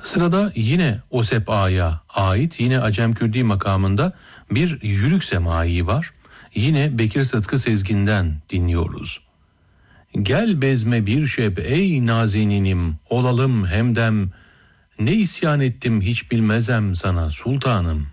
Sırada yine Osep Ağa'ya ait, yine Acem Kürdi makamında bir yürük semai var. Yine Bekir Sıtkı Sezgin'den dinliyoruz. Gel bezme bir şeb ey nazeninim, olalım hemdem. Ne isyan ettim hiç bilmezem sana sultanım.